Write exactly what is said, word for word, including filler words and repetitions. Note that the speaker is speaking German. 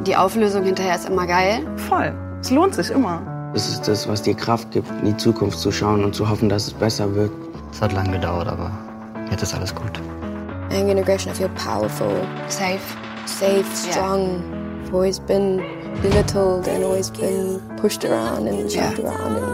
Die Auflösung hinterher ist immer geil. Voll. Es lohnt sich immer. Das ist das, was dir Kraft gibt, in die Zukunft zu schauen und zu hoffen, dass es besser wird. Es hat lange gedauert, aber jetzt ist alles gut. Anger and aggression, I feel powerful. Safe. Safe, strong. I've always been belittled and always been pushed around and shoved Yeah. around. And